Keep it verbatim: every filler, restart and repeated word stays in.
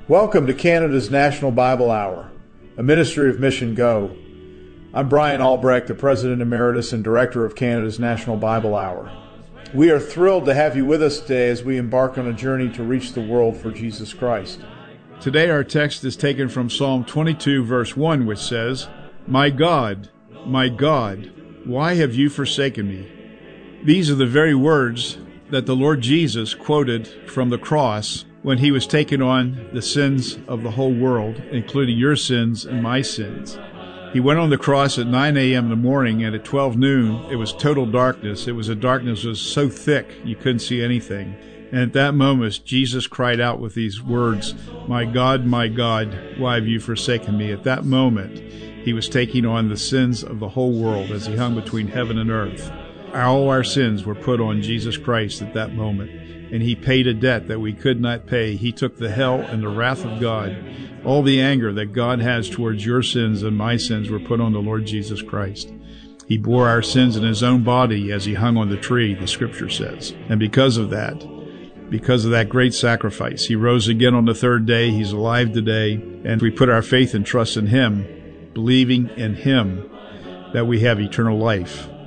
Welcome to Canada's National Bible Hour, a ministry of Mission Go. I'm Brian Albrecht, the President Emeritus and Director of Canada's National Bible Hour. We are thrilled to have you with us today as we embark on a journey to reach the world for Jesus Christ. Today our text is taken from Psalm twenty-two, verse one, which says, "My God, my God, why have you forsaken me?" These are the very words that the Lord Jesus quoted from the cross when he was taking on the sins of the whole world, including your sins and my sins. He went on the cross at nine a.m. in the morning, and at twelve noon, it was total darkness. It was a darkness that was so thick you couldn't see anything. And at that moment, Jesus cried out with these words, "My God, my God, why have you forsaken me?" At that moment, he was taking on the sins of the whole world as he hung between heaven and earth. All our sins were put on Jesus Christ at that moment, and he paid a debt that we could not pay. He took the hell and the wrath of God. All the anger that God has towards your sins and my sins were put on the Lord Jesus Christ. He bore our sins in his own body as he hung on the tree, the scripture says. And because of that, because of that great sacrifice, he rose again on the third day. He's alive today. And we put our faith and trust in him, believing in him that we have eternal life.